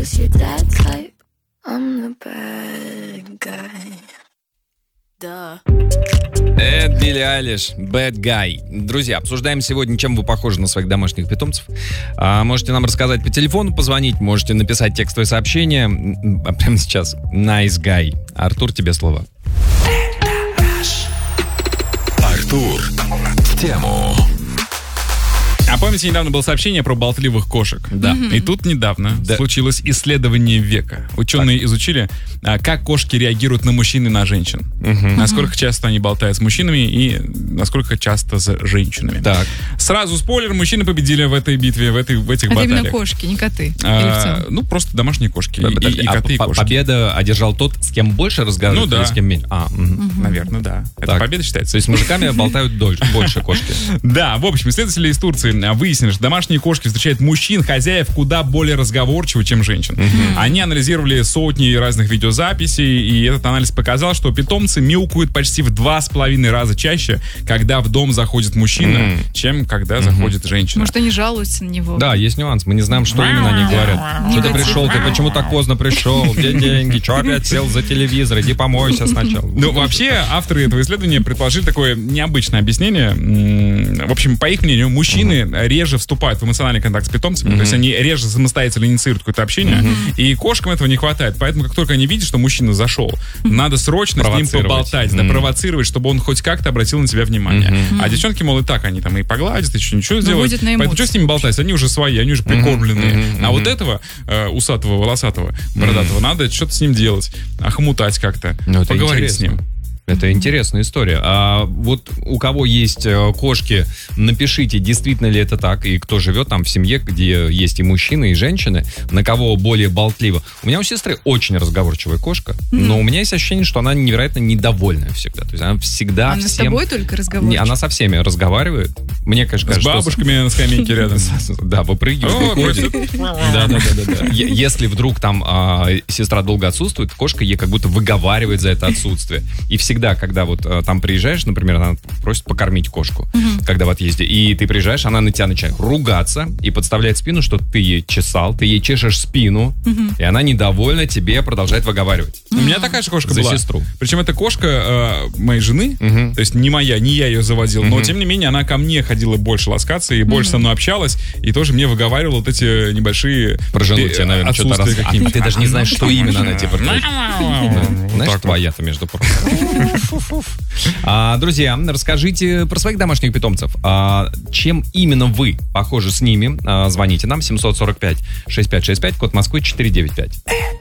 'cause you're that type. I'm the bad guy. Duh. Это Билли Айлиш, Bad Guy. Друзья, обсуждаем сегодня, чем вы похожи на своих домашних питомцев. Можете нам рассказать по телефону, позвонить, можете написать текстовое сообщение. Прямо сейчас. Nice Guy. Артур, тебе слово. Артур в тему. А помните, недавно было сообщение про болтливых кошек? Да. И тут недавно случилось исследование века. Ученые изучили, как кошки реагируют на мужчин и на женщин. Насколько часто они болтают с мужчинами и насколько часто с женщинами. Так. Сразу спойлер, мужчины победили в этой битве, в этих баталиях. Это именно кошки, не коты? Или в целом? Ну, просто домашние кошки. И коты, и кошки. Победа одержал тот, с кем больше разговаривают, или с кем меньше? Наверное, да. Это победа считается. То есть с мужиками болтают больше кошки. Да, в общем, исследователи из Турции выяснили, что домашние кошки встречают мужчин, хозяев, куда более разговорчивы, чем женщин. Они анализировали сотни разных видеозаписей, и этот анализ показал, что питомцы мяукают почти в 2,5 раза чаще, когда в дом заходит мужчина, чем когда заходит женщина. Может, они жалуются на него? Да, есть нюанс. Мы не знаем, что именно они говорят. Что ты пришел, ты почему так поздно пришел? Где деньги? Че опять сел за телевизор? Иди помойся сначала. Ну, вообще, авторы этого исследования предположили такое необычное объяснение. В общем, по их мнению, мужчины реже вступают в эмоциональный контакт с питомцами, то есть они реже самостоятельно инициируют какое-то общение, и кошкам этого не хватает. Поэтому, как только они видят, что мужчина зашел, надо срочно с ним поболтать, провоцировать, чтобы он хоть как-то обратил на тебя внимание. А девчонки, мол, и так они там и погладят, и ничего сделают. Поэтому что с ними болтать? Они уже свои, они уже прикормленные. А вот этого усатого, волосатого, бородатого надо что-то с ним делать, охмутать как-то, поговорить с ним. Это интересная история. А вот у кого есть кошки, напишите, действительно ли это так, и кто живет там в семье, где есть и мужчины, и женщины, на кого более болтливо. У меня у сестры очень разговорчивая кошка, но у меня есть ощущение, что она невероятно недовольная всегда. То есть она всегда Она с тобой только разговаривает? Она со всеми разговаривает. Мне, конечно, кажется, с бабушками на скамейке рядом. Да, выпрыгивает, выходит. Да. Если вдруг там сестра долго отсутствует, кошка ей как будто выговаривает за это отсутствие. И всегда, когда вот там приезжаешь, например, она просит покормить кошку, когда в отъезде, и ты приезжаешь, она на тебя начинает ругаться и подставляет спину, что ты ей чесал, ты ей чешешь спину, и она недовольна тебе продолжает выговаривать. У меня такая же кошка за была. Сестру. Причем это кошка моей жены, то есть не моя, не я ее заводил, но тем не менее она ко мне ходила больше ласкаться и больше со мной общалась, и тоже мне выговаривала вот эти небольшие про жену тебе, наверное, что-то раз. А ты даже не знаешь, что именно она тебе говорит. Знаешь, твоя-то, между прочим. Друзья, расскажите про своих домашних питомцев. Чем именно вы похожи с ними? Звоните нам 745-6565, код Москвы 495.